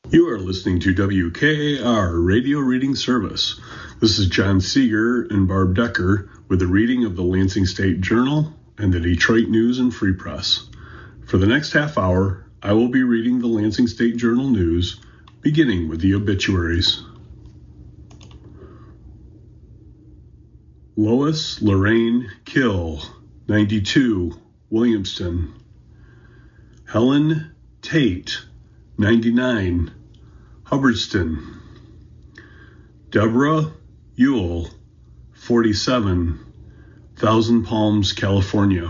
You are listening to WKAR Radio Reading Service. This is John Seeger and Barb Decker with a reading of the Lansing State Journal and the Detroit News and Free Press. For the next half hour, I will be reading the Lansing State Journal news, beginning with the obituaries. Lois Lorraine Kill, 92, Williamston. Helen Tate, 99, Hubbardston. Deborah Ewell, 47, Thousand Palms, California.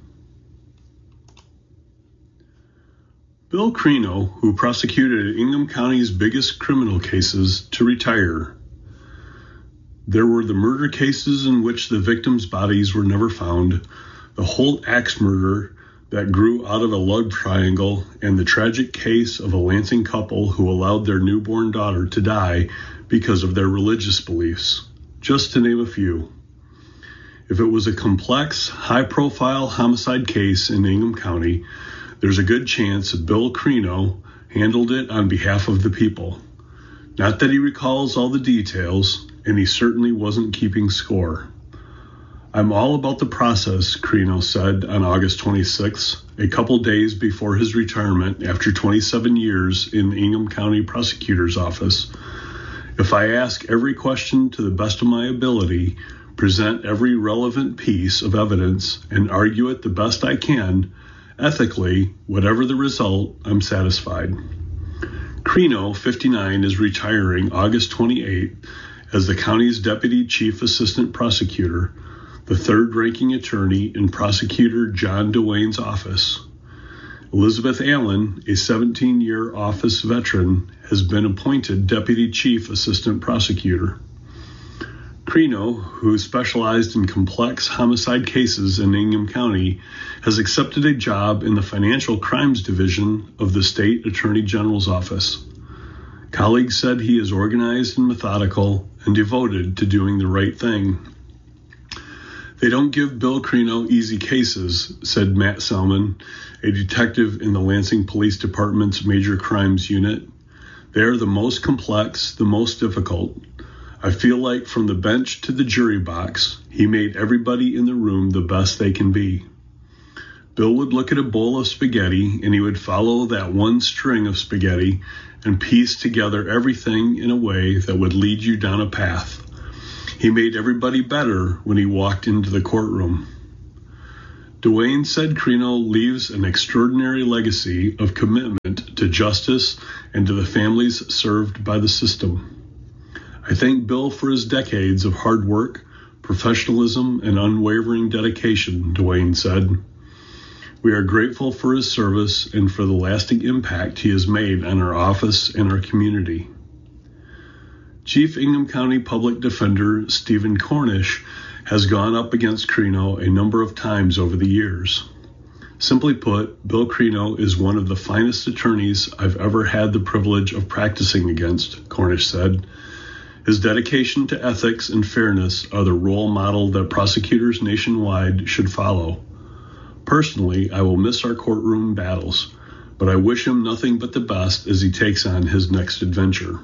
Bill Creno, who prosecuted Ingham County's biggest criminal cases, to retire. There were the murder cases in which the victims' bodies were never found, the Holt axe murder that grew out of a love triangle, and the tragic case of a Lansing couple who allowed their newborn daughter to die because of their religious beliefs, just to name a few. If it was a complex, high-profile homicide case in Ingham County, there's a good chance that Bill Creno handled it on behalf of the people. Not that he recalls all the details, and he certainly wasn't keeping score. I'm all about the process, Creno said on August 26th, a couple days before his retirement after 27 years in the Ingham County Prosecutor's Office. If I ask every question to the best of my ability, present every relevant piece of evidence, and argue it the best I can, ethically, whatever the result, I'm satisfied. Creno, 59, is retiring August 28th as the county's Deputy Chief Assistant Prosecutor, the third-ranking attorney in Prosecutor John DeWayne's office. Elizabeth Allen, a 17-year office veteran, has been appointed Deputy Chief Assistant Prosecutor. Creno, who specialized in complex homicide cases in Ingham County, has accepted a job in the Financial Crimes Division of the State Attorney General's office. Colleagues said he is organized and methodical and devoted to doing the right thing. They don't give Bill Creno easy cases, said Matt Selman, a detective in the Lansing Police Department's Major Crimes Unit. They are the most complex, the most difficult. I feel like from the bench to the jury box, he made everybody in the room the best they can be. Bill would look at a bowl of spaghetti and he would follow that one string of spaghetti and piece together everything in a way that would lead you down a path. He made everybody better when he walked into the courtroom. DeWayne said Creno leaves an extraordinary legacy of commitment to justice and to the families served by the system. I thank Bill for his decades of hard work, professionalism, and unwavering dedication, DeWayne said. We are grateful for his service and for the lasting impact he has made on our office and our community. Chief Ingham County Public Defender Stephen Cornish has gone up against Creno a number of times over the years. Simply put, Bill Creno is one of the finest attorneys I've ever had the privilege of practicing against, Cornish said. His dedication to ethics and fairness are the role model that prosecutors nationwide should follow. Personally, I will miss our courtroom battles, but I wish him nothing but the best as he takes on his next adventure.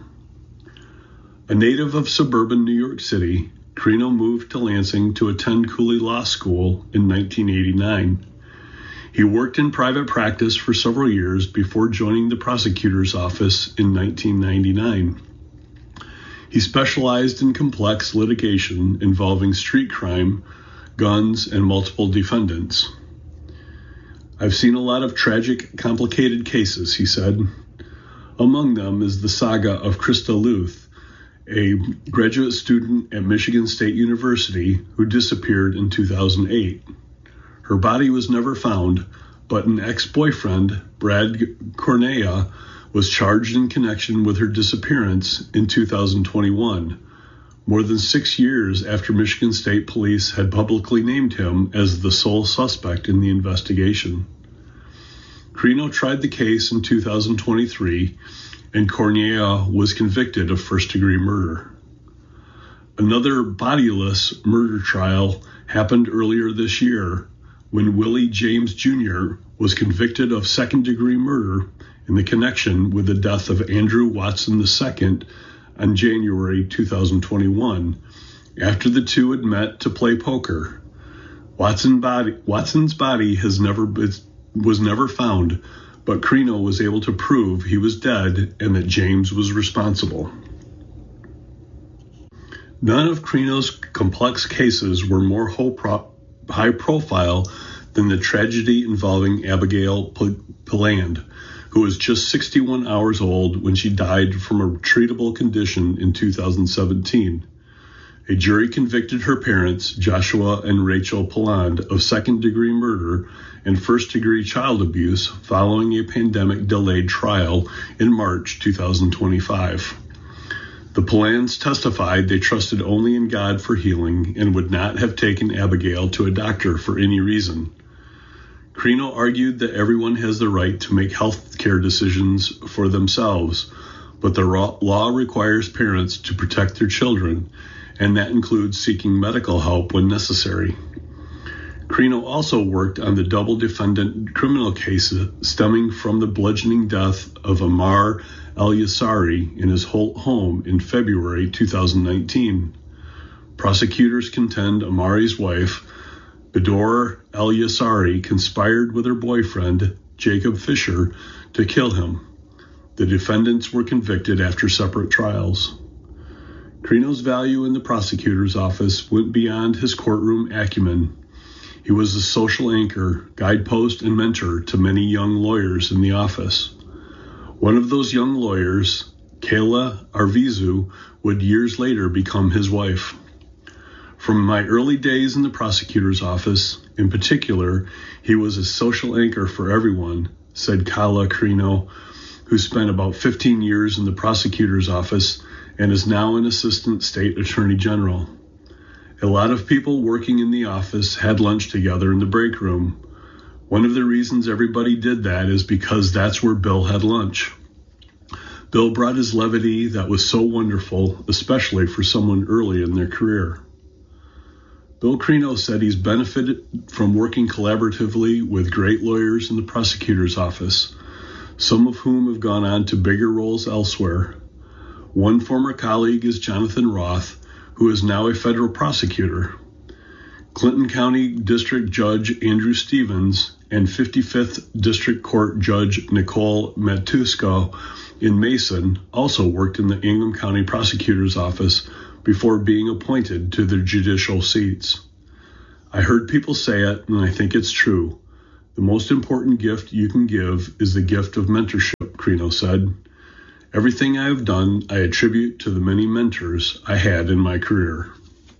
A native of suburban New York City, Creno moved to Lansing to attend Cooley Law School in 1989. He worked in private practice for several years before joining the prosecutor's office in 1999. He specialized in complex litigation involving street crime, guns, and multiple defendants. I've seen a lot of tragic, complicated cases, he said. Among them is the saga of Krista Luth, a graduate student at Michigan State University who disappeared in 2008. Her body was never found, but an ex-boyfriend, Brad Cornea, was charged in connection with her disappearance in 2021, more than 6 years after Michigan State Police had publicly named him as the sole suspect in the investigation. Creno tried the case in 2023, and Cornea was convicted of first-degree murder. Another bodiless murder trial happened earlier this year when Willie James Jr. was convicted of second-degree murder in the connection with the death of Andrew Watson II on January 2021, after the two had met to play poker. Watson's body was never found, but Crino was able to prove he was dead and that James was responsible. None of Crino's complex cases were more high profile than the tragedy involving Abigail Paland, who was just 61 hours old when she died from a treatable condition in 2017. A jury convicted her parents, Joshua and Rachel Paland, of second-degree murder and first-degree child abuse following a pandemic-delayed trial in March 2025. The Palands testified they trusted only in God for healing and would not have taken Abigail to a doctor for any reason. Crino argued that everyone has the right to make health care decisions for themselves, but the law requires parents to protect their children, and that includes seeking medical help when necessary. Crino also worked on the double defendant criminal case stemming from the bludgeoning death of Ammar al-Yassari in his home in February 2019. Prosecutors contend Ammari's wife, Bedor al-Yassari, conspired with her boyfriend, Jacob Fisher, to kill him. The defendants were convicted after separate trials. Crino's value in the prosecutor's office went beyond his courtroom acumen. He was a social anchor, guidepost, and mentor to many young lawyers in the office. One of those young lawyers, Kayla Arvizu, would years later become his wife. From my early days in the prosecutor's office, in particular, he was a social anchor for everyone, said Kayla Crino, who spent about 15 years in the prosecutor's office and is now an assistant state attorney general. A lot of people working in the office had lunch together in the break room. One of the reasons everybody did that is because that's where Bill had lunch. Bill brought his levity that was so wonderful, especially for someone early in their career. Bill Crino said he's benefited from working collaboratively with great lawyers in the prosecutor's office, some of whom have gone on to bigger roles elsewhere. One former colleague is Jonathan Roth, who is now a federal prosecutor. Clinton County District Judge Andrew Stevens and 55th District Court Judge Nicole Matusko in Mason also worked in the Ingham County Prosecutor's Office before being appointed to their judicial seats. I heard people say it, and I think it's true. The most important gift you can give is the gift of mentorship, Crino said. Everything I have done, I attribute to the many mentors I had in my career.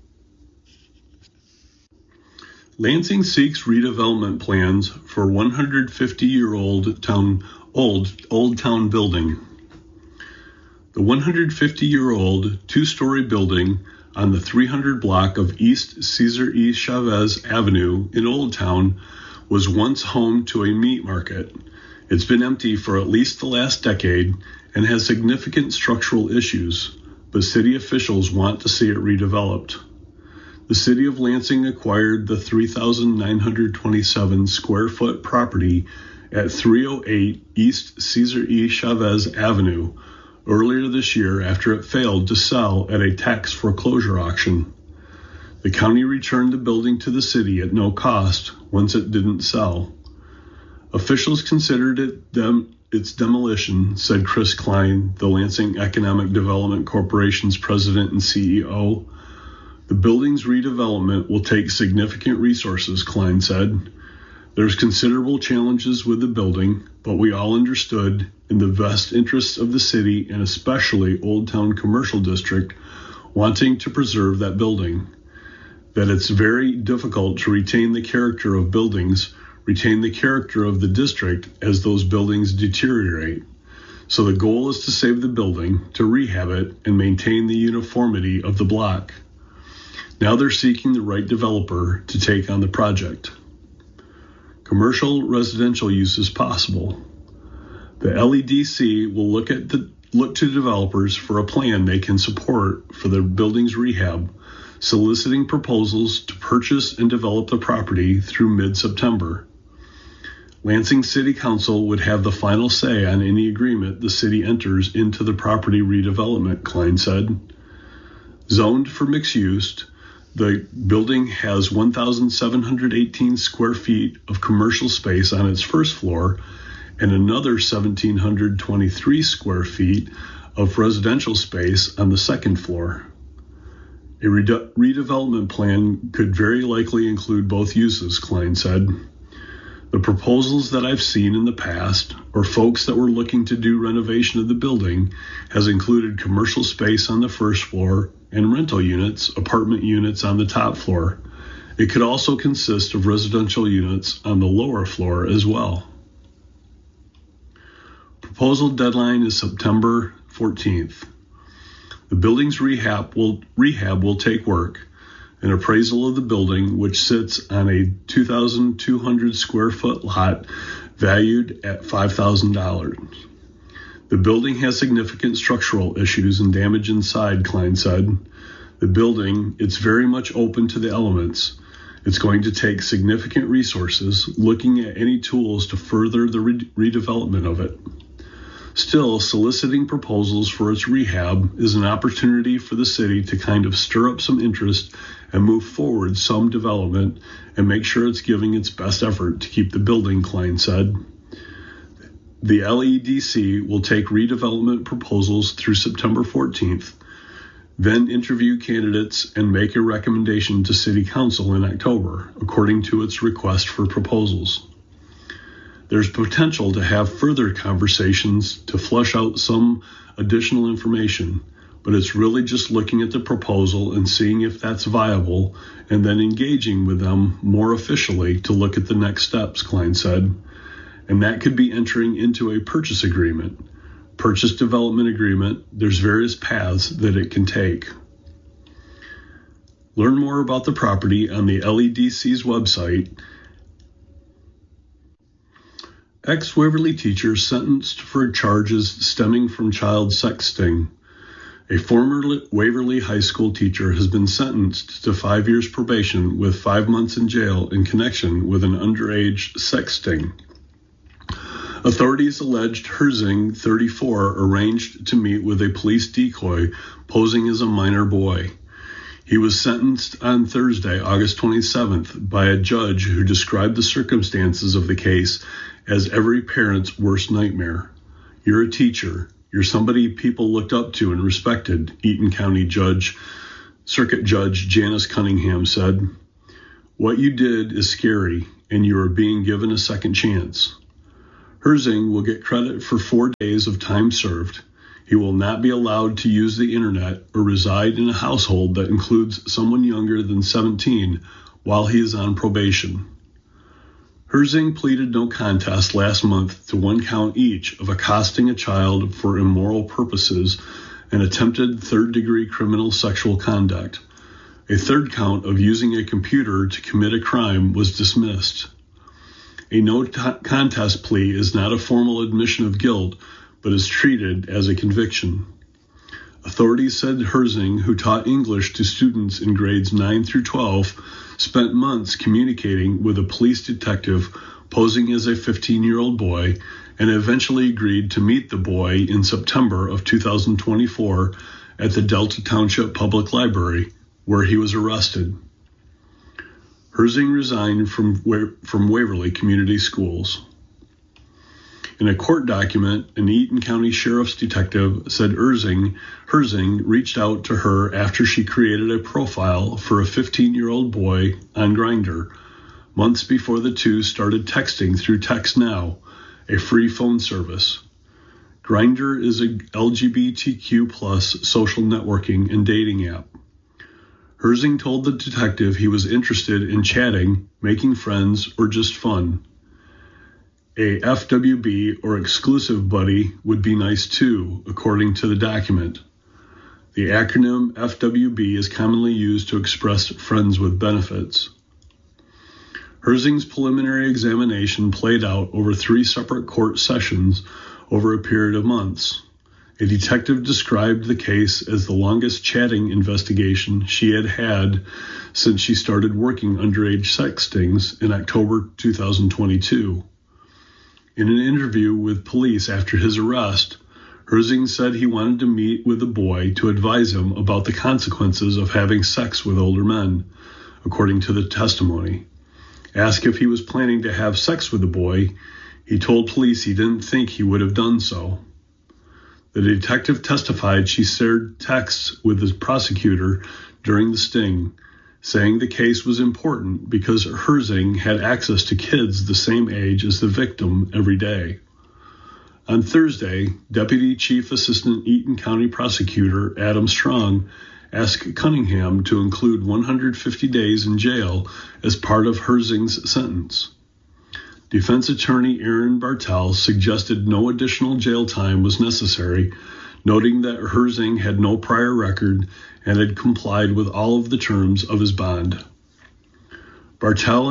Lansing seeks redevelopment plans for 150-year-old Old Town building. The 150-year-old two-story building on the 300 block of East Cesar E. Chavez Avenue in Old Town was once home to a meat market. It's been empty for at least the last decade and has significant structural issues, but city officials want to see it redeveloped. The city of Lansing acquired the 3,927 square foot property at 308 East Cesar E. Chavez Avenue earlier this year after it failed to sell at a tax foreclosure auction. The county returned the building to the city at no cost once it didn't sell. Officials considered its demolition, said Chris Klein, the Lansing Economic Development Corporation's president and CEO. The building's redevelopment will take significant resources, Klein said. There's considerable challenges with the building, but we all understood, in the best interests of the city and especially Old Town Commercial District, wanting to preserve that building, that it's very difficult to retain the character of buildings, retain the character of the district as those buildings deteriorate. So the goal is to save the building, to rehab it, and maintain the uniformity of the block. Now they're seeking the right developer to take on the project. Commercial residential use is possible. The LEDC will look to developers for a plan they can support for the building's rehab, soliciting proposals to purchase and develop the property through mid-September. Lansing City Council would have the final say on any agreement the city enters into the property redevelopment, Klein said. Zoned for mixed use, the building has 1,718 square feet of commercial space on its first floor and another 1,723 square feet of residential space on the second floor. A redevelopment plan could very likely include both uses, Klein said. The proposals that I've seen in the past, or folks that were looking to do renovation of the building, has included commercial space on the first floor and rental units, apartment units on the top floor. It could also consist of residential units on the lower floor as well. Proposal deadline is September 14th. The building's rehab will take work. An appraisal of the building, which sits on a 2,200 square foot lot valued at $5,000. The building has significant structural issues and damage inside, Klein said. The building, it's very much open to the elements. It's going to take significant resources looking at any tools to further the redevelopment of it. Still, soliciting proposals for its rehab is an opportunity for the city to kind of stir up some interest and move forward some development and make sure it's giving its best effort to keep the building, Klein said. The LEDC will take redevelopment proposals through September 14th, then interview candidates and make a recommendation to City Council in October, according to its request for proposals. There's potential to have further conversations to flesh out some additional information, but it's really just looking at the proposal and seeing if that's viable and then engaging with them more officially to look at the next steps, Klein said. And that could be entering into a purchase agreement, purchase development agreement. There's various paths that it can take. Learn more about the property on the LEDC's website. Ex-Waverly teacher sentenced for charges stemming from child sexting. A former Waverly High School teacher has been sentenced to 5 years probation with 5 months in jail in connection with an underage sexting. Authorities alleged Herzing, 34, arranged to meet with a police decoy posing as a minor boy. He was sentenced on Thursday, August 27th, by a judge who described the circumstances of the case as every parent's worst nightmare. You're a teacher. You're somebody people looked up to and respected, Eaton County Circuit Judge Janice Cunningham said. What you did is scary, and you are being given a second chance. Herzing will get credit for 4 days of time served. He will not be allowed to use the internet or reside in a household that includes someone younger than 17 while he is on probation. Herzing pleaded no contest last month to 1 count each of accosting a child for immoral purposes and attempted third-degree criminal sexual conduct. A third count of using a computer to commit a crime was dismissed. A no contest plea is not a formal admission of guilt, but is treated as a conviction. Authorities said Herzing, who taught English to students in grades 9 through 12, spent months communicating with a police detective posing as a 15-year-old boy and eventually agreed to meet the boy in September of 2024 at the Delta Township Public Library, where he was arrested. Herzing resigned from Waverly Community Schools. In a court document, an Eaton County Sheriff's detective said Herzing reached out to her after she created a profile for a 15-year-old boy on Grindr, months before the two started texting through TextNow, a free phone service. Grindr is a LGBTQ+ social networking and dating app. Herzing told the detective he was interested in chatting, making friends, or just fun. A FWB or exclusive buddy would be nice too, according to the document. The acronym FWB is commonly used to express friends with benefits. Herzing's preliminary examination played out over 3 separate court sessions over a period of months. A detective described the case as the longest chatting investigation she had had since she started working underage sextings in October 2022. In an interview with police after his arrest, Herzing said he wanted to meet with the boy to advise him about the consequences of having sex with older men, according to the testimony. Asked if he was planning to have sex with the boy, he told police he didn't think he would have done so. The detective testified she shared texts with the prosecutor during the sting, saying the case was important because Herzing had access to kids the same age as the victim every day. On Thursday, Deputy Chief Assistant Eaton County Prosecutor Adam Strong asked Cunningham to include 150 days in jail as part of Herzing's sentence. Defense attorney Aaron Bartel suggested no additional jail time was necessary, noting that Herzing had no prior record and had complied with all of the terms of his bond. Bartel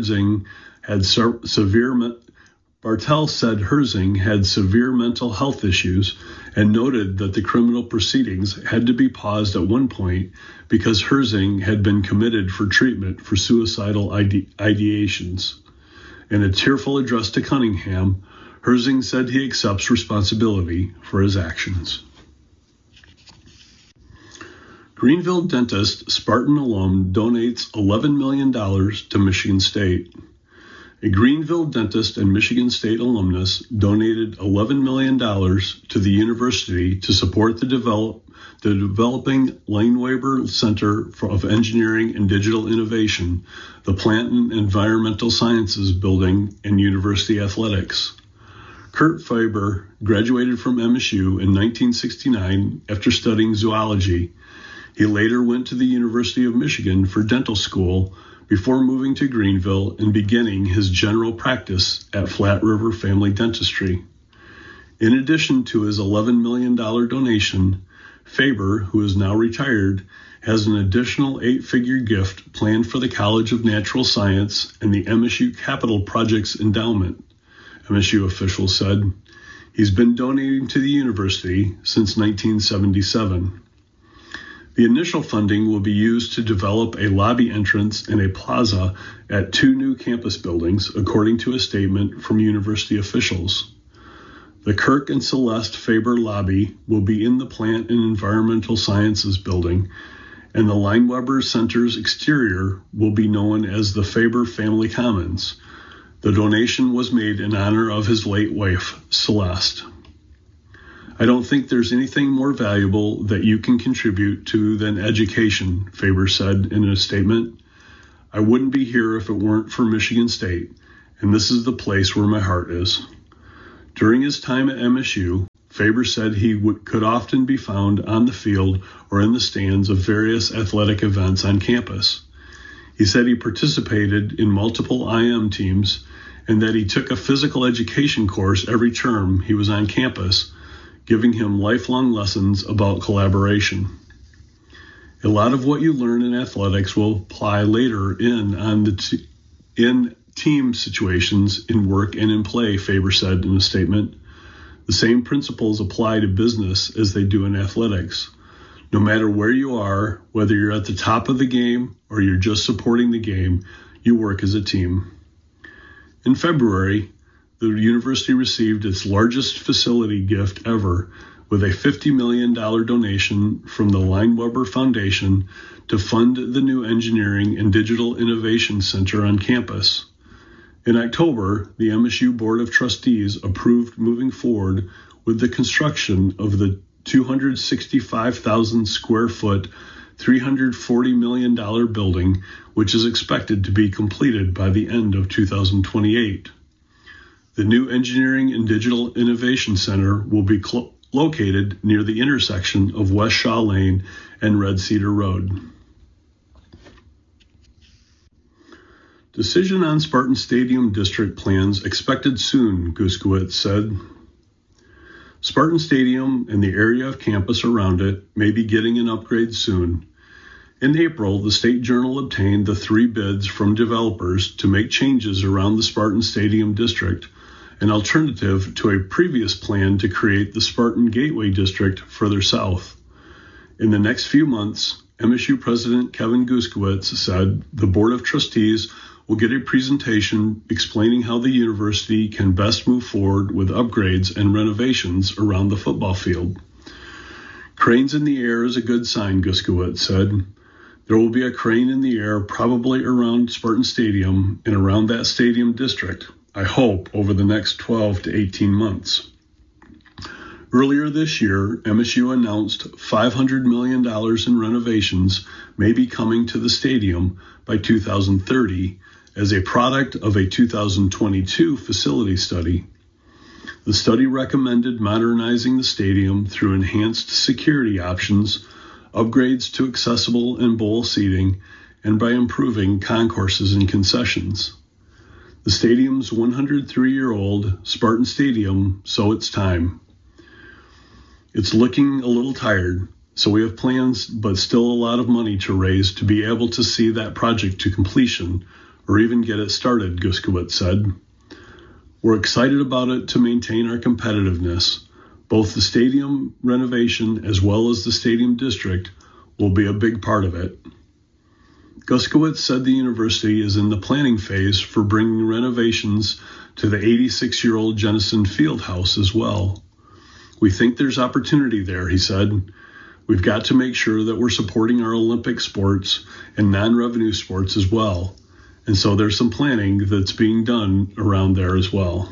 said Herzing had severe mental health issues and noted that the criminal proceedings had to be paused at one point because Herzing had been committed for treatment for suicidal ideations. In a tearful address to Cunningham, Herzing said he accepts responsibility for his actions. Greenville dentist Spartan alum donates $11 million to Michigan State. A Greenville dentist and Michigan State alumnus donated $11 million to the university to support the developing Lineweber Center of Engineering and Digital Innovation, the Plant and Environmental Sciences Building, and University Athletics. Kurt Faber graduated from MSU in 1969 after studying zoology. He later went to the University of Michigan for dental school before moving to Greenville and beginning his general practice at Flat River Family Dentistry. In addition to his $11 million donation, Faber, who is now retired, has an additional 8-figure gift planned for the College of Natural Science and the MSU Capital Projects Endowment, MSU officials said. He's been donating to the university since 1977. The initial funding will be used to develop a lobby entrance and a plaza at 2 new campus buildings, according to a statement from university officials. The Kirk and Celeste Faber lobby will be in the Plant and Environmental Sciences building, and the Lineweber Center's exterior will be known as the Faber Family Commons. The donation was made in honor of his late wife, Celeste. I don't think there's anything more valuable that you can contribute to than education, Faber said in a statement. I wouldn't be here if it weren't for Michigan State, and this is the place where my heart is. During his time at MSU, Faber said he could often be found on the field or in the stands of various athletic events on campus. He said he participated in multiple IM teams and that he took a physical education course every term he was on campus, giving him lifelong lessons about collaboration. A lot of what you learn in athletics will apply later in team situations in work and in play, Faber said in a statement. The same principles apply to business as they do in athletics. No matter where you are, whether you're at the top of the game or you're just supporting the game, you work as a team. In February, the university received its largest facility gift ever with a $50 million donation from the Lineweber Foundation to fund the new Engineering and Digital Innovation Center on campus. In October, the MSU Board of Trustees approved moving forward with the construction of the 265,000 square foot, $340 million building, which is expected to be completed by the end of 2028. The new Engineering and Digital Innovation Center will be located near the intersection of West Shaw Lane and Red Cedar Road. Decision on Spartan Stadium district plans expected soon, Guskiewicz said. Spartan Stadium and the area of campus around it may be getting an upgrade soon. In April, the State Journal obtained the 3 bids from developers to make changes around the Spartan Stadium district, an alternative to a previous plan to create the Spartan Gateway District further south. In the next few months, MSU President Kevin Guskiewicz said the Board of Trustees will get a presentation explaining how the university can best move forward with upgrades and renovations around the football field. Cranes in the air is a good sign, Guskiewicz said. There will be a crane in the air probably around Spartan Stadium and around that stadium district, I hope, over the next 12 to 18 months. Earlier this year, MSU announced $500 million in renovations may be coming to the stadium by 2030 as a product of a 2022 facility study. The study recommended modernizing the stadium through enhanced security options, upgrades to accessible and bowl seating, and by improving concourses and concessions. The stadium's 103-year-old Spartan Stadium, so it's time. It's looking a little tired, so we have plans, but still a lot of money to raise to be able to see that project to completion, or even get it started, Guskiewicz said. We're excited about it to maintain our competitiveness. Both the stadium renovation as well as the stadium district will be a big part of it. Guskiewicz said the university is in the planning phase for bringing renovations to the 86-year-old Jennison Fieldhouse as well. We think there's opportunity there, he said. We've got to make sure that we're supporting our Olympic sports and non-revenue sports as well. And so there's some planning that's being done around there as well.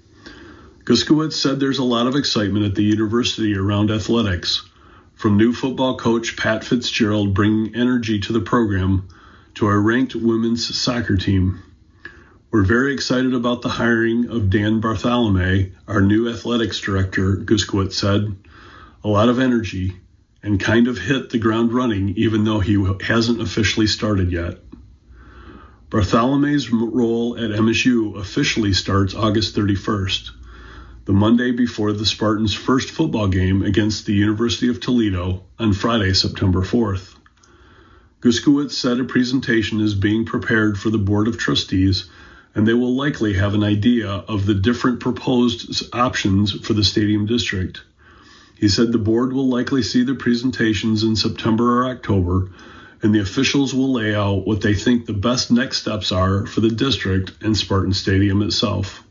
Guskiewicz said there's a lot of excitement at the university around athletics, from new football coach Pat Fitzgerald bringing energy to the program to our ranked women's soccer team. We're very excited about the hiring of Dan Bartholomew, our new athletics director, Guskiewicz said. A lot of energy and kind of hit the ground running even though he hasn't officially started yet. Bartholomew's role at MSU officially starts August 31st, the Monday before the Spartans' first football game against the University of Toledo on Friday, September 4th. Guskiewicz said a presentation is being prepared for the Board of Trustees, and they will likely have an idea of the different proposed options for the stadium district. He said the board will likely see the presentations in September or October, and the officials will lay out what they think the best next steps are for the district and Spartan Stadium itself.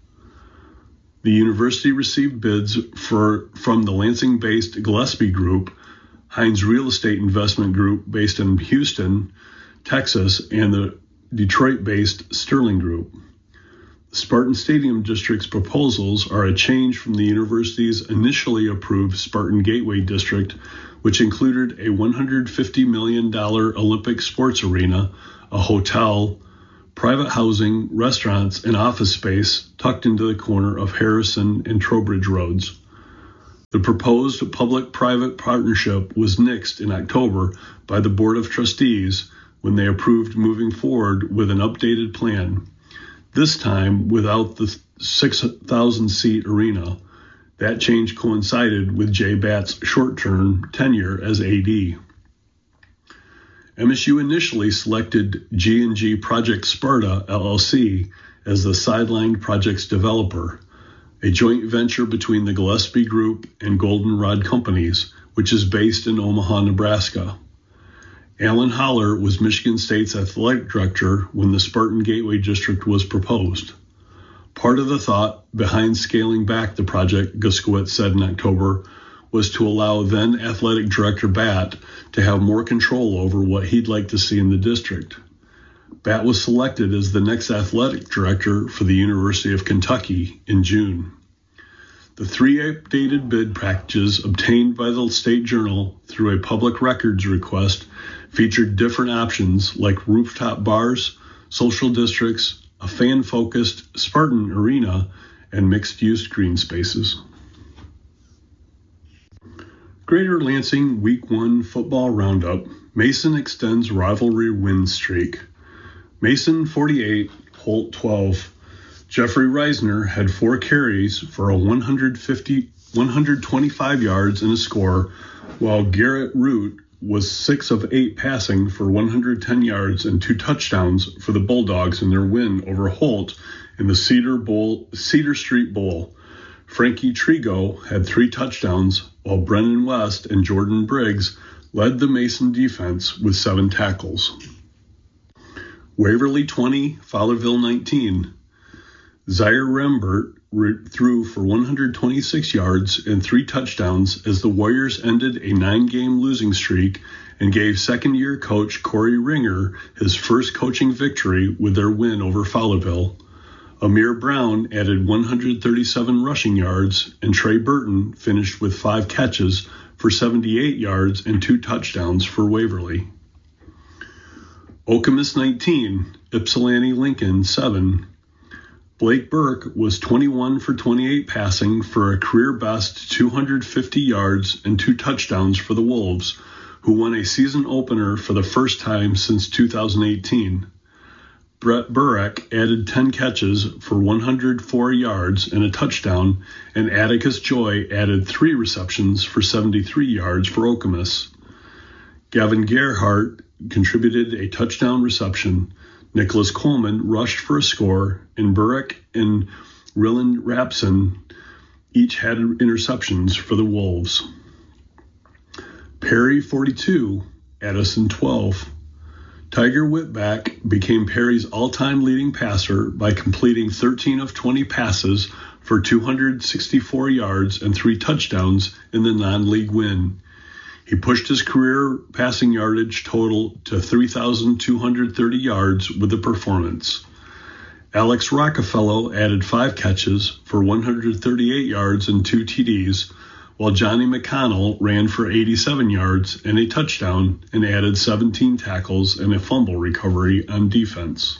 The university received bids from the Lansing-based Gillespie Group, Hines Real Estate Investment Group based in Houston, Texas, and the Detroit-based Sterling Group. The Spartan Stadium District's proposals are a change from the university's initially approved Spartan Gateway District, which included a $150 million Olympic sports arena, a hotel, private housing, restaurants, and office space tucked into the corner of Harrison and Trowbridge Roads. The proposed public-private partnership was nixed in October by the Board of Trustees when they approved moving forward with an updated plan, this time without the 6,000-seat arena. That change coincided with Jay Batt's short-term tenure as AD. MSU initially selected G&G Project Sparta, LLC, as the sidelined project's developer, a joint venture between the Gillespie Group and Goldenrod Companies, which is based in Omaha, Nebraska. Alan Holler was Michigan State's athletic director when the Spartan Gateway District was proposed. Part of the thought behind scaling back the project, Guskiewicz said in October, was to allow then athletic director Batt to have more control over what he'd like to see in the district. Batt was selected as the next athletic director for the University of Kentucky in June. The three updated bid packages obtained by the State Journal through a public records request featured different options like rooftop bars, social districts, a fan-focused Spartan arena, and mixed-use green spaces. Greater Lansing Week 1 Football Roundup. Mason extends rivalry win streak. Mason 48, Holt 12. Jeffrey Reisner had 4 carries for a 125 yards and a score, while Garrett Root was 6 of 8 passing for 110 yards and 2 touchdowns for the Bulldogs in their win over Holt in the Cedar Street Bowl. Frankie Trigo had 3 touchdowns, while Brennan West and Jordan Briggs led the Mason defense with 7 tackles. Waverly 20, Fowlerville 19. Zaire Rembert threw for 126 yards and 3 touchdowns as the Warriors ended a 9-game losing streak and gave second-year coach Corey Ringer his first coaching victory with their win over Fowlerville. Amir Brown added 137 rushing yards, and Trey Burton finished with 5 catches for 78 yards and 2 touchdowns for Waverly. Okemos 19, Ypsilanti Lincoln 7. Blake Burke was 21 for 28 passing for a career-best 250 yards and 2 touchdowns for the Wolves, who won a season opener for the first time since 2018. Brett Burek added 10 catches for 104 yards and a touchdown, and Atticus Joy added 3 receptions for 73 yards for Okemos. Gavin Gerhardt contributed a touchdown reception. Nicholas Coleman rushed for a score, and Burek and Ryland Rapson each had interceptions for the Wolves. Perry 42, Addison 12. Tiger Whitback became Perry's all-time leading passer by completing 13 of 20 passes for 264 yards and 3 touchdowns in the non-league win. He pushed his career passing yardage total to 3,230 yards with the performance. Alex Rockefeller added 5 catches for 138 yards and 2 TDs, while Johnny McConnell ran for 87 yards and a touchdown and added 17 tackles and a fumble recovery on defense.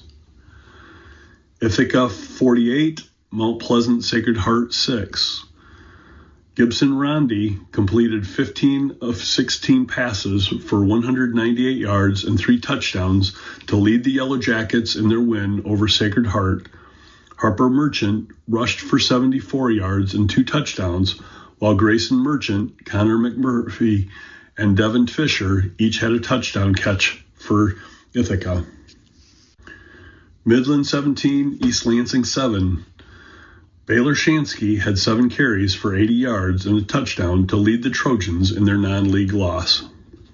Ithaca 48, Mount Pleasant Sacred Heart 6. Gibson Rondi completed 15 of 16 passes for 198 yards and 3 touchdowns to lead the Yellow Jackets in their win over Sacred Heart. Harper Merchant rushed for 74 yards and 2 touchdowns, while Grayson Merchant, Connor McMurphy, and Devin Fisher each had a touchdown catch for Ithaca. Midland 17, East Lansing 7. Baylor Shansky had 7 carries for 80 yards and a touchdown to lead the Trojans in their non-league loss.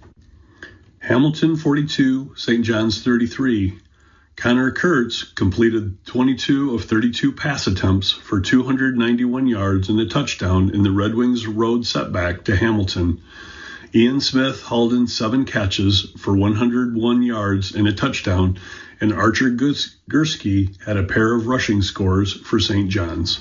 Hamilton 42, St. John's 33. Connor Kurtz completed 22 of 32 pass attempts for 291 yards and a touchdown in the Red Wings road setback to Hamilton. Ian Smith hauled in 7 catches for 101 yards and a touchdown, and Archer Gursky had a pair of rushing scores for St. John's.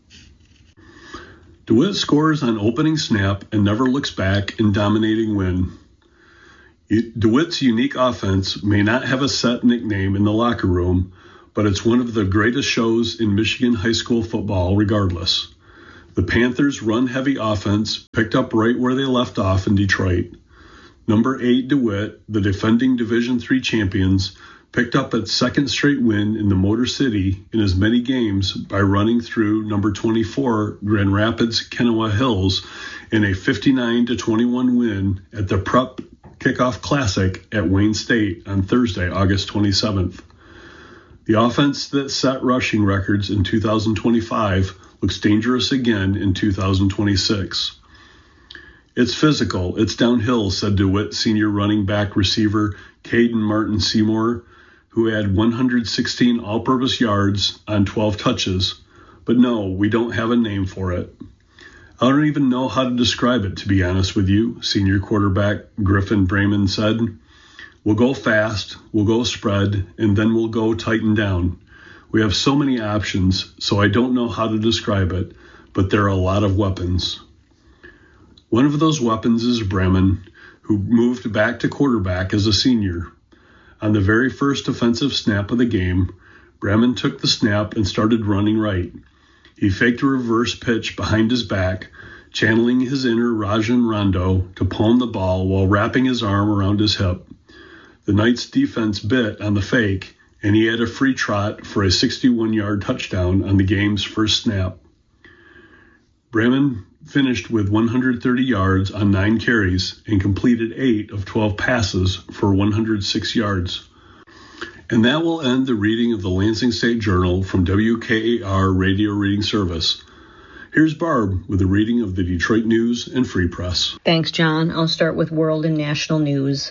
DeWitt scores on opening snap and never looks back in dominating win. DeWitt's unique offense may not have a set nickname in the locker room, but it's one of the greatest shows in Michigan high school football regardless. The Panthers' run-heavy offense picked up right where they left off in Detroit. Number 8 DeWitt, the defending Division III champions, picked up its second straight win in the Motor City in as many games by running through number 24 Grand Rapids Kenowa Hills in a 59-21 win at the Prep Kickoff Classic at Wayne State on Thursday, August 27th. The offense that set rushing records in 2025 looks dangerous again in 2026. It's physical, it's downhill, said DeWitt senior running back receiver Caden Martin Seymour, who had 116 all-purpose yards on 12 touches. But no, we don't have a name for it. I don't even know how to describe it, to be honest with you, senior quarterback Griffin Brayman said. We'll go fast, we'll go spread, and then we'll go tighten down. We have so many options, so I don't know how to describe it, but there are a lot of weapons. One of those weapons is Bremen, who moved back to quarterback as a senior. On the very first offensive snap of the game, Bremen took the snap and started running right. He faked a reverse pitch behind his back, channeling his inner Rajon Rondo to palm the ball while wrapping his arm around his hip. The Knights' defense bit on the fake, and he had a free trot for a 61-yard touchdown on the game's first snap. Bremen finished with 130 yards on 9 carries and completed 8 of 12 passes for 106 yards. And that will end the reading of the Lansing State Journal from WKAR Radio Reading Service. Here's Barb with a reading of the Detroit News and Free Press. Thanks, John. I'll start with world and national news.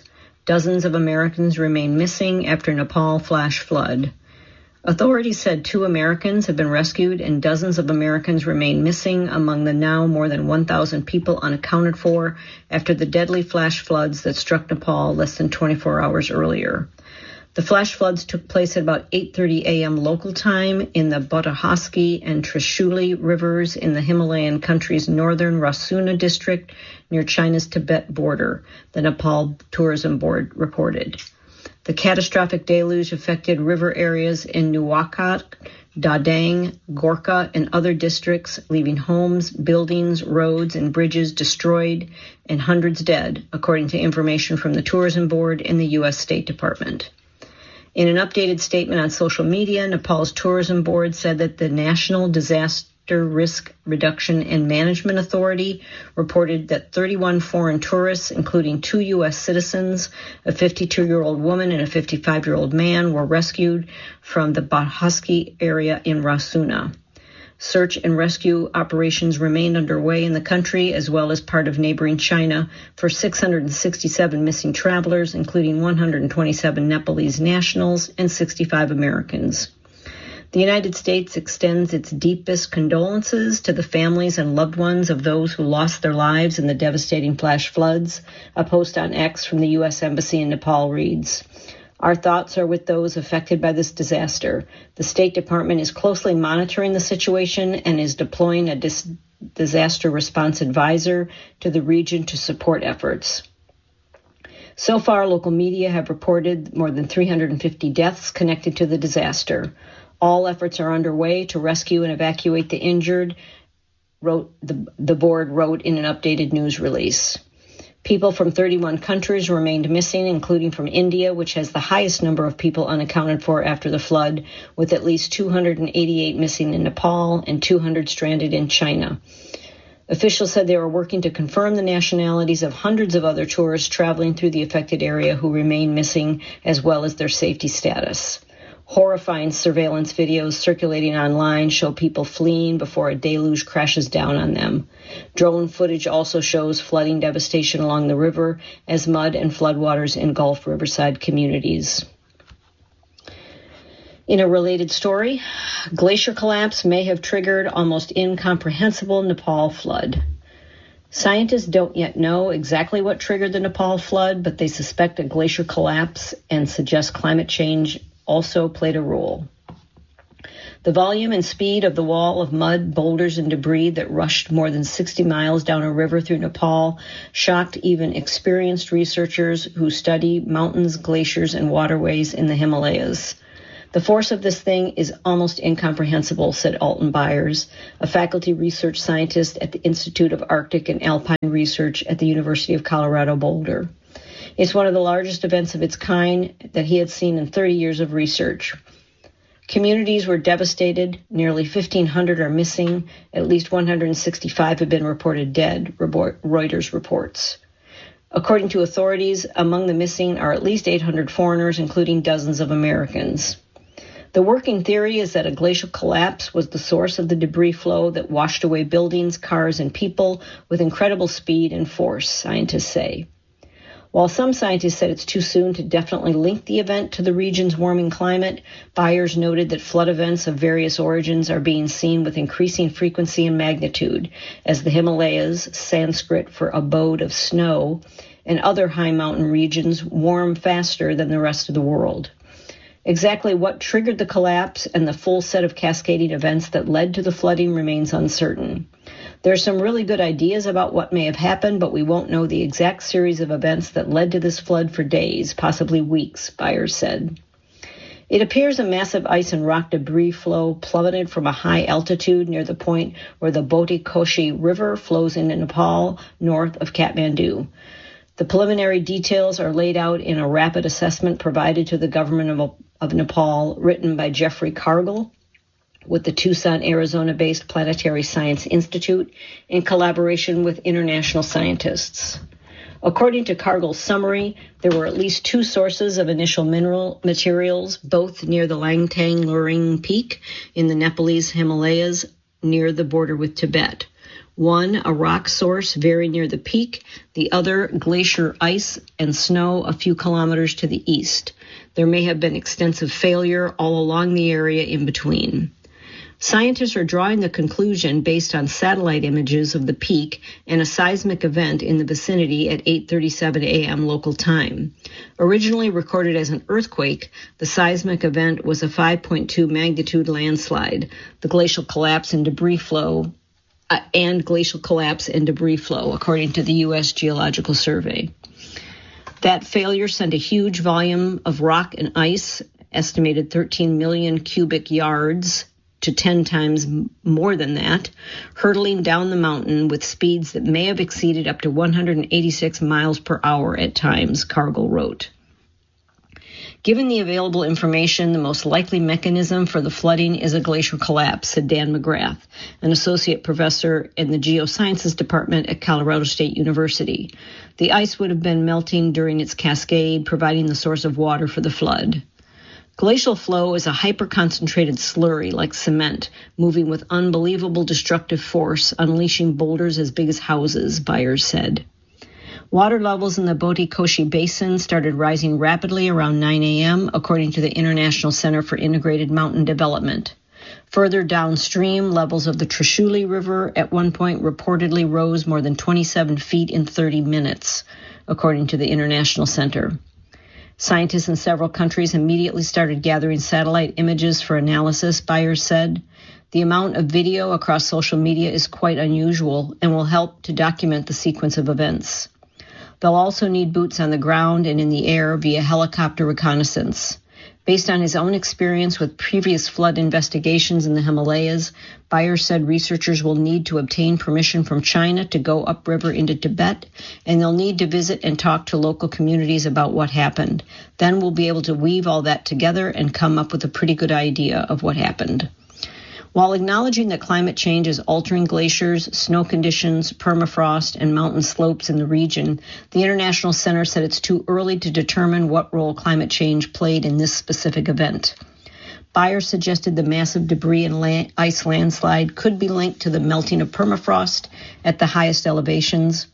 Dozens of Americans remain missing after Nepal flash flood. Authorities said 2 Americans have been rescued and dozens of Americans remain missing among the now more than 1,000 people unaccounted for after the deadly flash floods that struck Nepal less than 24 hours earlier. The flash floods took place at about 8:30 a.m. local time in the Botahasky and Trishuli rivers in the Himalayan country's northern Rasuna district near China's Tibet border, the Nepal Tourism Board reported. The catastrophic deluge affected river areas in Nuwakot, Dadang, Gorkha, and other districts, leaving homes, buildings, roads, and bridges destroyed and hundreds dead, according to information from the Tourism Board and the U.S. State Department. In an updated statement on social media, Nepal's Tourism Board said that the National Disaster Risk Reduction and Management Authority reported that 31 foreign tourists, including 2 U.S. citizens, a 52-year-old woman and a 55-year-old man, were rescued from the Botahasky area in Rasuna. Search and rescue operations remained underway in the country, as well as part of neighboring China, for 667 missing travelers, including 127 Nepalese nationals and 65 Americans. The United States extends its deepest condolences to the families and loved ones of those who lost their lives in the devastating flash floods. A post on X from the U.S. Embassy in Nepal reads, "Our thoughts are with those affected by this disaster. The State Department is closely monitoring the situation and is deploying a disaster response advisor to the region to support efforts." So far, local media have reported more than 350 deaths connected to the disaster. All efforts are underway to rescue and evacuate the injured, the board wrote in an updated news release. People from 31 countries remained missing, including from India, which has the highest number of people unaccounted for after the flood, with at least 288 missing in Nepal and 200 stranded in China. Officials said they were working to confirm the nationalities of hundreds of other tourists traveling through the affected area who remain missing, as well as their safety status. Horrifying surveillance videos circulating online show people fleeing before a deluge crashes down on them. Drone footage also shows flooding devastation along the river as mud and floodwaters engulf riverside communities. In a related story, glacier collapse may have triggered almost incomprehensible Nepal flood. Scientists don't yet know exactly what triggered the Nepal flood, but they suspect a glacier collapse and suggest climate change also played a role. The volume and speed of the wall of mud, boulders, and debris that rushed more than 60 miles down a river through Nepal shocked even experienced researchers who study mountains, glaciers, and waterways in the Himalayas. The force of this thing is almost incomprehensible, said Alton Byers, a faculty research scientist at the Institute of Arctic and Alpine Research at the University of Colorado Boulder. It's one of the largest events of its kind that he had seen in 30 years of research. Communities were devastated. Nearly 1,500 are missing. At least 165 have been reported dead, Reuters reports. According to authorities, among the missing are at least 800 foreigners, including dozens of Americans. The working theory is that a glacial collapse was the source of the debris flow that washed away buildings, cars, and people with incredible speed and force, scientists say. While some scientists said it's too soon to definitely link the event to the region's warming climate, Byers noted that flood events of various origins are being seen with increasing frequency and magnitude as the Himalayas, Sanskrit for abode of snow, and other high mountain regions warm faster than the rest of the world. Exactly what triggered the collapse and the full set of cascading events that led to the flooding remains uncertain. There are some really good ideas about what may have happened, but we won't know the exact series of events that led to this flood for days, possibly weeks, Byers said. It appears a massive ice and rock debris flow plummeted from a high altitude near the point where the Boti Koshi River flows into Nepal, north of Kathmandu. The preliminary details are laid out in a rapid assessment provided to the government of Nepal, written by Jeffrey Cargill, with the Tucson, Arizona-based Planetary Science Institute in collaboration with international scientists. According to Cargill's summary, there were at least 2 sources of initial mineral materials, both near the Langtang Luring Peak in the Nepalese Himalayas near the border with Tibet. One, a rock source very near the peak, the other, glacier ice and snow a few kilometers to the east. There may have been extensive failure all along the area in between. Scientists are drawing the conclusion based on satellite images of the peak and a seismic event in the vicinity at 8:37 a.m. local time. Originally recorded as an earthquake, the seismic event was a 5.2 magnitude landslide. The glacial collapse and debris flow, according to the U.S. Geological Survey. That failure sent a huge volume of rock and ice, estimated 13 million cubic yards, to 10 times more than that, hurtling down the mountain with speeds that may have exceeded up to 186 miles per hour at times, Cargill wrote. Given the available information, the most likely mechanism for the flooding is a glacial collapse, said Dan McGrath, an associate professor in the geosciences department at Colorado State University. The ice would have been melting during its cascade, providing the source of water for the flood. Glacial flow is a hyper-concentrated slurry like cement, moving with unbelievable destructive force, unleashing boulders as big as houses, Byers said. Water levels in the Boti-Koshi Basin started rising rapidly around 9 a.m., according to the International Center for Integrated Mountain Development. Further downstream, levels of the Trishuli River at one point reportedly rose more than 27 feet in 30 minutes, according to the International Center. Scientists in several countries immediately started gathering satellite images for analysis, Byers said. The amount of video across social media is quite unusual and will help to document the sequence of events. They'll also need boots on the ground and in the air via helicopter reconnaissance. Based on his own experience with previous flood investigations in the Himalayas, Byers said researchers will need to obtain permission from China to go upriver into Tibet, and they'll need to visit and talk to local communities about what happened. Then we'll be able to weave all that together and come up with a pretty good idea of what happened. While acknowledging that climate change is altering glaciers, snow conditions, permafrost, and mountain slopes in the region, the International Center said it's too early to determine what role climate change played in this specific event. Byers suggested the massive debris and ice landslide could be linked to the melting of permafrost at the highest elevations.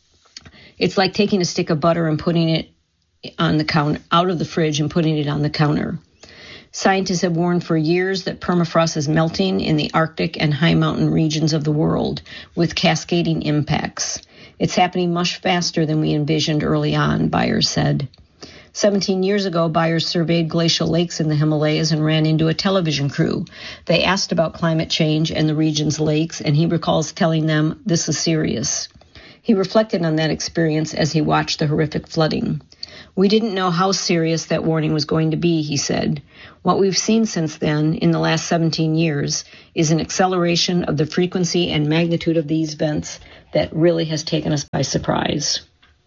It's like taking a stick of butter and putting it on the counter, out of the fridge and putting it on the counter. Scientists have warned for years that permafrost is melting in the Arctic and high mountain regions of the world, with cascading impacts. It's happening much faster than we envisioned early on, Byers said. 17 years ago, Byers surveyed glacial lakes in the Himalayas and ran into a television crew. They asked about climate change and the region's lakes, and he recalls telling them, "This is serious." He reflected on that experience as he watched the horrific flooding. "We didn't know how serious that warning was going to be," he said. "What we've seen since then, in the last 17 years, is an acceleration of the frequency and magnitude of these events that really has taken us by surprise."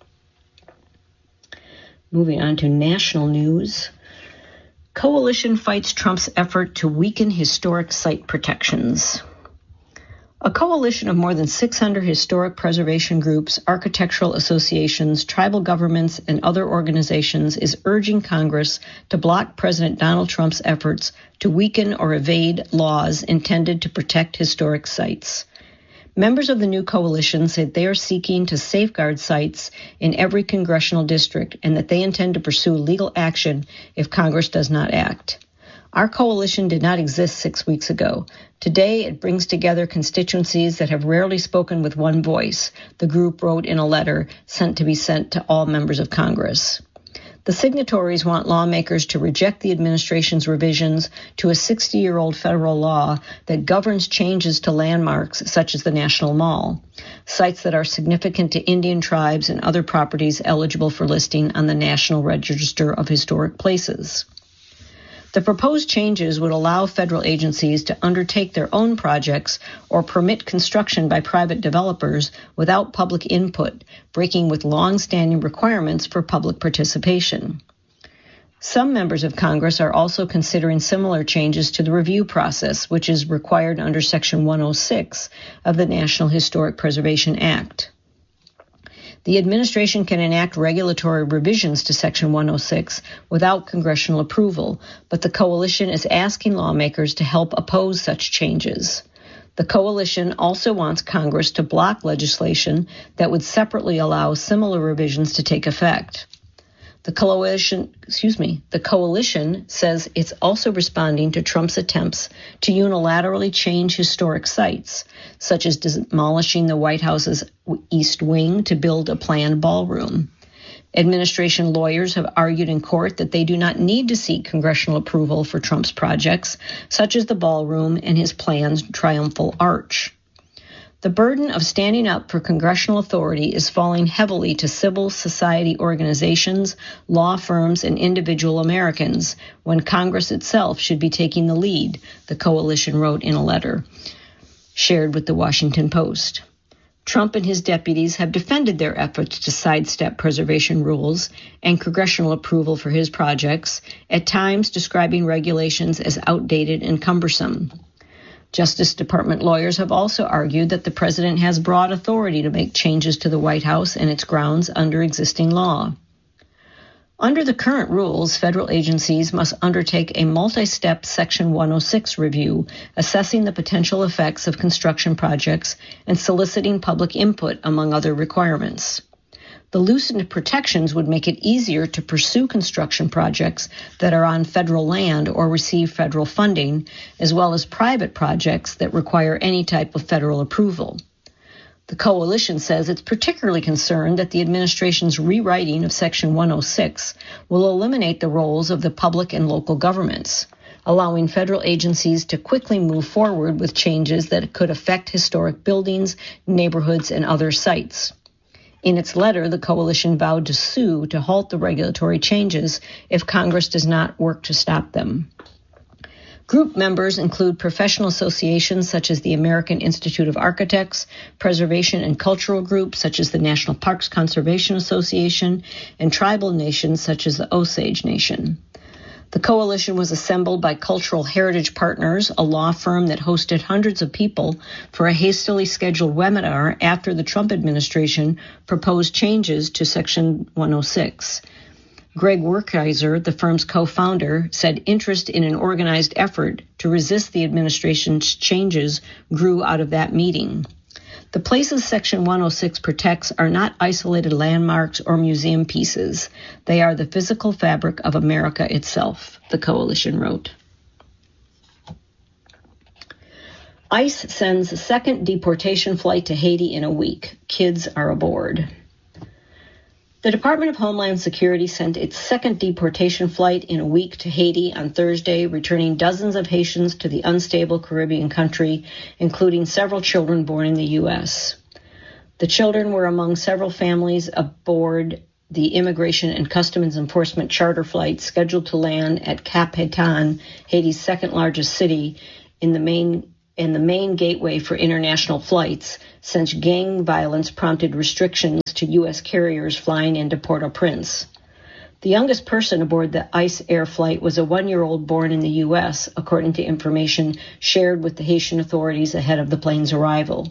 Moving on to national news. Coalition fights Trump's effort to weaken historic site protections. A coalition of more than 600 historic preservation groups, architectural associations, tribal governments, and other organizations is urging Congress to block President Donald Trump's efforts to weaken or evade laws intended to protect historic sites. Members of the new coalition said they are seeking to safeguard sites in every congressional district and that they intend to pursue legal action if Congress does not act. Our coalition did not exist 6 weeks ago. Today, it brings together constituencies that have rarely spoken with one voice, the group wrote in a letter sent to all members of Congress. The signatories want lawmakers to reject the administration's revisions to a 60-year-old federal law that governs changes to landmarks such as the National Mall, sites that are significant to Indian tribes and other properties eligible for listing on the National Register of Historic Places. The proposed changes would allow federal agencies to undertake their own projects or permit construction by private developers without public input, breaking with long-standing requirements for public participation. Some members of Congress are also considering similar changes to the review process, which is required under Section 106 of the National Historic Preservation Act. The administration can enact regulatory revisions to Section 106 without congressional approval, but the coalition is asking lawmakers to help oppose such changes. The coalition also wants Congress to block legislation that would separately allow similar revisions to take effect. The coalition says it's also responding to Trump's attempts to unilaterally change historic sites, such as demolishing the White House's East Wing to build a planned ballroom. Administration lawyers have argued in court that they do not need to seek congressional approval for Trump's projects, such as the ballroom and his planned triumphal arch. The burden of standing up for congressional authority is falling heavily to civil society organizations, law firms, and individual Americans, when Congress itself should be taking the lead, the coalition wrote in a letter shared with the Washington Post. Trump and his deputies have defended their efforts to sidestep preservation rules and congressional approval for his projects, at times describing regulations as outdated and cumbersome. Justice Department lawyers have also argued that the president has broad authority to make changes to the White House and its grounds under existing law. Under the current rules, federal agencies must undertake a multi-step Section 106 review, assessing the potential effects of construction projects and soliciting public input, among other requirements. The loosened protections would make it easier to pursue construction projects that are on federal land or receive federal funding, as well as private projects that require any type of federal approval. The coalition says it's particularly concerned that the administration's rewriting of Section 106 will eliminate the roles of the public and local governments, allowing federal agencies to quickly move forward with changes that could affect historic buildings, neighborhoods, and other sites. In its letter, the coalition vowed to sue to halt the regulatory changes if Congress does not work to stop them. Group members include professional associations such as the American Institute of Architects, preservation and cultural groups such as the National Parks Conservation Association, and tribal nations such as the Osage Nation. The coalition was assembled by Cultural Heritage Partners, a law firm that hosted hundreds of people for a hastily scheduled webinar after the Trump administration proposed changes to Section 106. Greg Werkheiser, the firm's co-founder, said interest in an organized effort to resist the administration's changes grew out of that meeting. The places Section 106 protects are not isolated landmarks or museum pieces. They are the physical fabric of America itself, the coalition wrote. ICE sends a second deportation flight to Haiti in a week. Kids are aboard. The Department of Homeland Security sent its second deportation flight in a week to Haiti on Thursday, returning dozens of Haitians to the unstable Caribbean country, including several children born in the U.S. The children were among several families aboard the Immigration and Customs Enforcement charter flight scheduled to land at Cap Haïtien, Haiti's second largest city, in the main gateway for international flights, since gang violence prompted restrictions to U.S. carriers flying into Port-au-Prince. The youngest person aboard the ICE air flight was a 1-year-old born in the U.S., according to information shared with the Haitian authorities ahead of the plane's arrival.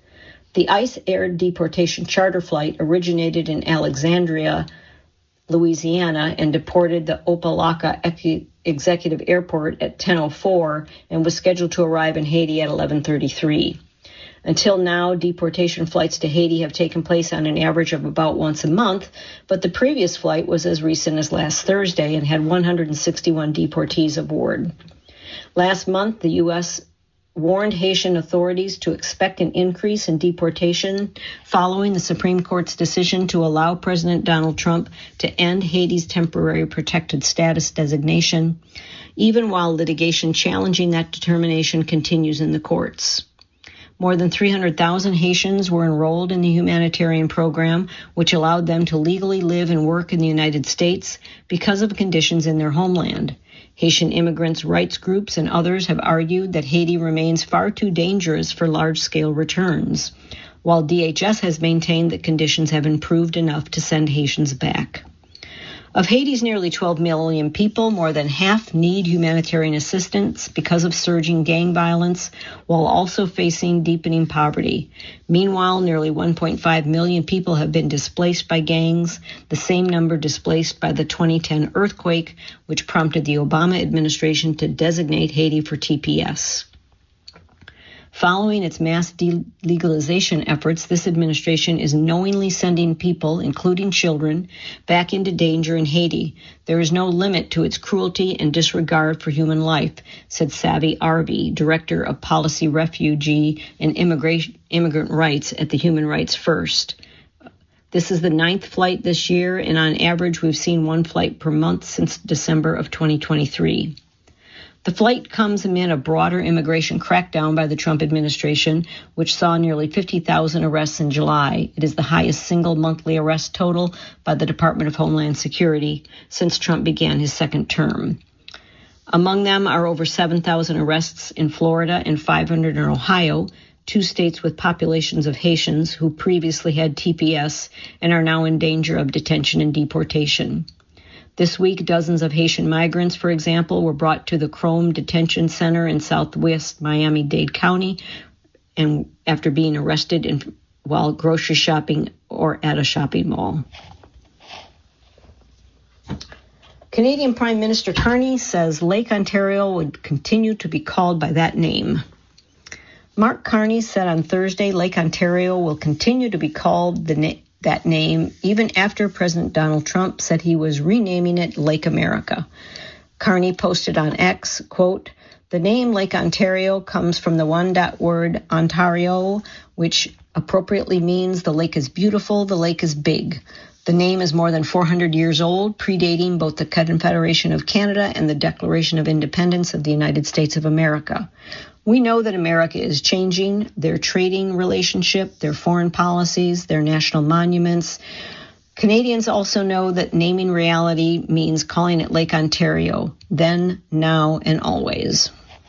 The ICE air deportation charter flight originated in Alexandria, Louisiana, and deported the Opa-locka Executive Airport at 10:04 and was scheduled to arrive in Haiti at 11:33. Until now, deportation flights to Haiti have taken place on an average of about once a month, but the previous flight was as recent as last Thursday and had 161 deportees aboard. Last month, the U.S. warned Haitian authorities to expect an increase in deportation following the Supreme Court's decision to allow President Donald Trump to end Haiti's temporary protected status designation, even while litigation challenging that determination continues in the courts. More than 300,000 Haitians were enrolled in the humanitarian program, which allowed them to legally live and work in the United States because of conditions in their homeland. Haitian immigrants' rights groups and others have argued that Haiti remains far too dangerous for large-scale returns, while DHS has maintained that conditions have improved enough to send Haitians back. Of Haiti's nearly 12 million people, more than half need humanitarian assistance because of surging gang violence, while also facing deepening poverty. Meanwhile, nearly 1.5 million people have been displaced by gangs, the same number displaced by the 2010 earthquake, which prompted the Obama administration to designate Haiti for TPS. Following its mass delegalization efforts, this administration is knowingly sending people, including children, back into danger in Haiti. There is no limit to its cruelty and disregard for human life, said Savi Arbi, Director of Policy, Refugee, and Immigrant Rights at the Human Rights First. This is the 9th flight this year, and on average, we've seen 1 flight per month since December of 2023. The flight comes amid a broader immigration crackdown by the Trump administration, which saw nearly 50,000 arrests in July. It is the highest single monthly arrest total by the Department of Homeland Security since Trump began his second term. Among them are over 7,000 arrests in Florida and 500 in Ohio, 2 states with populations of Haitians who previously had TPS and are now in danger of detention and deportation. This week, dozens of Haitian migrants, for example, were brought to the Chrome Detention Center in southwest Miami-Dade County and after being arrested while grocery shopping or at a shopping mall. Canadian Prime Minister Carney says Lake Ontario would continue to be called by that name. Mark Carney said on Thursday Lake Ontario will continue to be called that name even after President Donald Trump said he was renaming it Lake America. Carney posted on X, quote, "The name Lake Ontario comes from the one-dot word Ontario, which appropriately means the lake is beautiful, the lake is big. The name is more than 400 years old, predating both the Confederation of Canada and the Declaration of Independence of the United States of America. We know that America is changing their trading relationship, their foreign policies, their national monuments. Canadians also know that naming reality means calling it Lake Ontario, then, now, and always."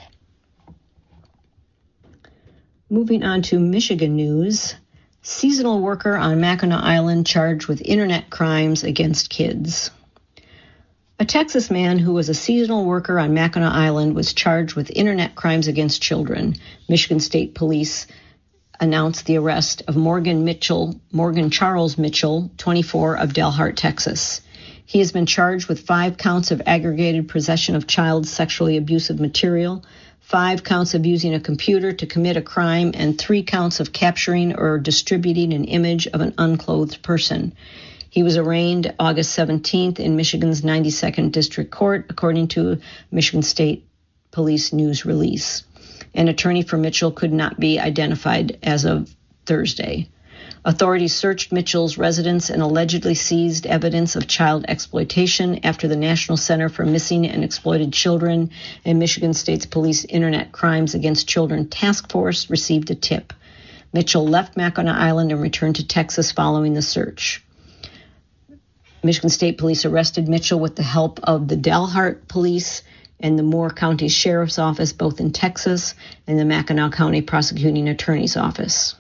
Moving on to Michigan news. Seasonal worker on Mackinac Island charged with internet crimes against kids. A Texas man who was a seasonal worker on Mackinac Island was charged with internet crimes against children. Michigan State Police announced the arrest of Morgan Charles Mitchell, 24, of Dalhart, Texas. He has been charged with 5 counts of aggravated possession of child sexually abusive material, 5 counts of using a computer to commit a crime, and 3 counts of capturing or distributing an image of an unclothed person. He was arraigned August 17th in Michigan's 92nd District Court, according to Michigan State Police news release. An attorney for Mitchell could not be identified as of Thursday. Authorities searched Mitchell's residence and allegedly seized evidence of child exploitation after the National Center for Missing and Exploited Children and Michigan State's Police Internet Crimes Against Children Task Force received a tip. Mitchell left Mackinac Island and returned to Texas following the search. Michigan State Police arrested Mitchell with the help of the Dalhart Police and the Moore County Sheriff's Office, both in Texas, and the Mackinac County Prosecuting Attorney's Office.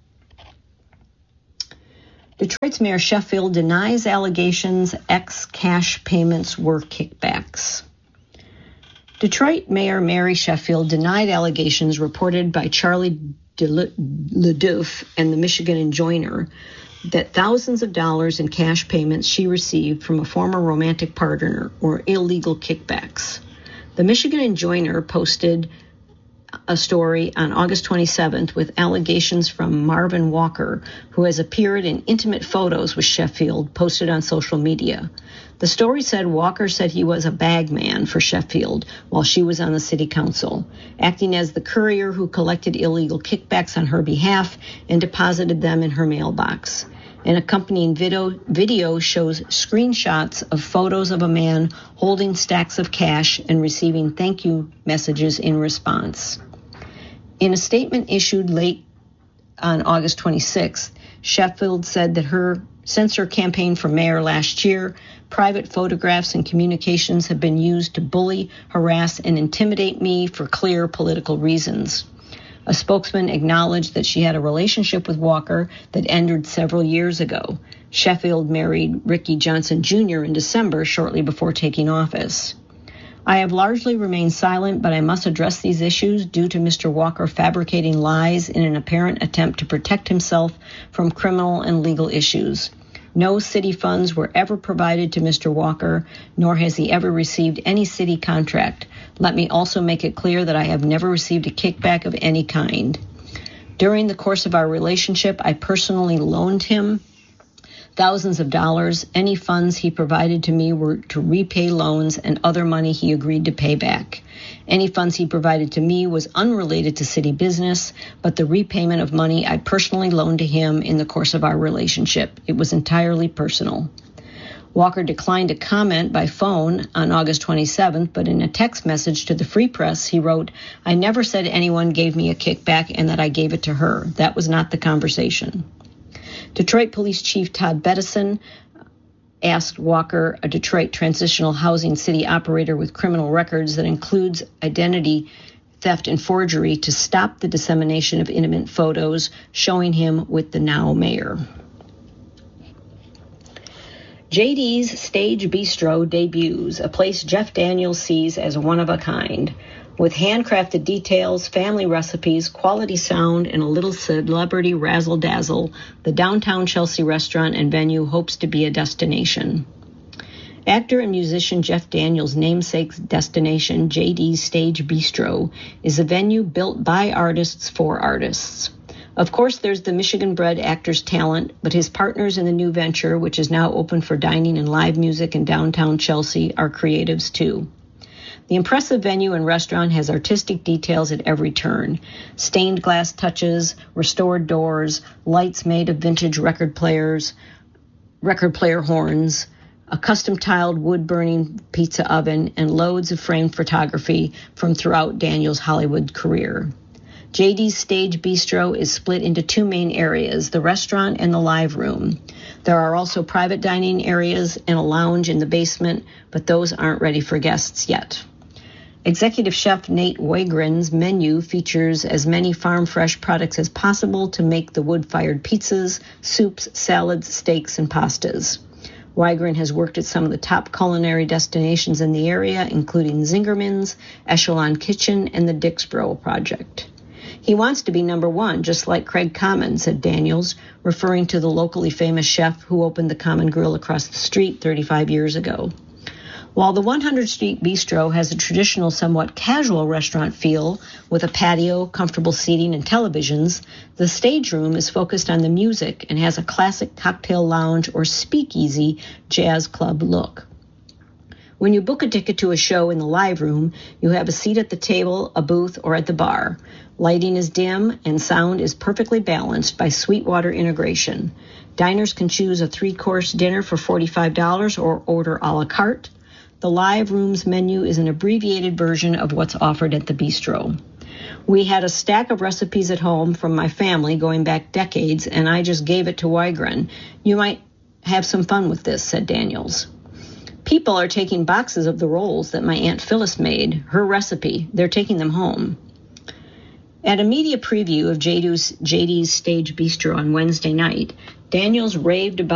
Detroit's Mayor Sheffield denies allegations cash payments were kickbacks. Detroit Mayor Mary Sheffield denied allegations reported by Charlie LeDuff and the Michigan Enjoiner that thousands of dollars in cash payments she received from a former romantic partner were illegal kickbacks. The Michigan Enjoiner posted a story on August 27th with allegations from Marvin Walker, who has appeared in intimate photos with Sheffield posted on social media. The story said Walker said he was a bag man for Sheffield while she was on the city council, acting as the courier who collected illegal kickbacks on her behalf and deposited them in her mailbox. An accompanying video shows screenshots of photos of a man holding stacks of cash and receiving thank you messages in response. In a statement issued late on August 26th, Sheffield said that since her campaign for mayor last year, private photographs and communications have been used to bully, harass, and intimidate me for clear political reasons. A spokesman acknowledged that she had a relationship with Walker that ended several years ago. Sheffield married Ricky Johnson Jr. in December, shortly before taking office. I have largely remained silent, but I must address these issues due to Mr. Walker fabricating lies in an apparent attempt to protect himself from criminal and legal issues. No city funds were ever provided to Mr. Walker, nor has he ever received any city contract. Let me also make it clear that I have never received a kickback of any kind. During the course of our relationship, I personally loaned him thousands of dollars. Any funds he provided to me were to repay loans and other money he agreed to pay back. Any funds he provided to me was unrelated to city business, but the repayment of money I personally loaned to him in the course of our relationship. It was entirely personal. Walker declined to comment by phone on August 27th, but in a text message to the Free Press, he wrote, "I never said anyone gave me a kickback and that I gave it to her. That was not the conversation." Detroit Police Chief Todd Bettison asked Walker, a Detroit transitional housing city operator with criminal records that includes identity theft and forgery, to stop the dissemination of intimate photos showing him with the now mayor. JD's Stage Bistro debuts, a place Jeff Daniels sees as one of a kind. With handcrafted details, family recipes, quality sound, and a little celebrity razzle-dazzle, the downtown Chelsea restaurant and venue hopes to be a destination. Actor and musician Jeff Daniels' namesake destination, JD's Stage Bistro, is a venue built by artists for artists. Of course, there's the Michigan-bred actor's talent, but his partners in the new venture, which is now open for dining and live music in downtown Chelsea, are creatives too. The impressive venue and restaurant has artistic details at every turn. Stained glass touches, restored doors, lights made of vintage record player horns, a custom-tiled wood-burning pizza oven, and loads of framed photography from throughout Daniels' Hollywood career. JD's Stage Bistro is split into two main areas, the restaurant and the live room. There are also private dining areas and a lounge in the basement, but those aren't ready for guests yet. Executive Chef Nate Wygren's menu features as many farm-fresh products as possible to make the wood-fired pizzas, soups, salads, steaks, and pastas. Wygren has worked at some of the top culinary destinations in the area, including Zingerman's, Echelon Kitchen, and the Dixboro Project. He wants to be number one, just like Craig Common, said Daniels, referring to the locally famous chef who opened the Common Grill across the street 35 years ago. While the 100th Street Bistro has a traditional, somewhat casual restaurant feel with a patio, comfortable seating, and televisions, the stage room is focused on the music and has a classic cocktail lounge or speakeasy jazz club look. When you book a ticket to a show in the live room, you have a seat at the table, a booth, or at the bar. Lighting is dim and sound is perfectly balanced by Sweetwater integration. Diners can choose a 3-course dinner for $45 or order a la carte. The live room's menu is an abbreviated version of what's offered at the bistro. We had a stack of recipes at home from my family going back decades, and I just gave it to Wygren. You might have some fun with this, said Daniels. People are taking boxes of the rolls that my Aunt Phyllis made, her recipe. They're taking them home. At a media preview of JD's Stage Bistro on Wednesday night, Daniels raved about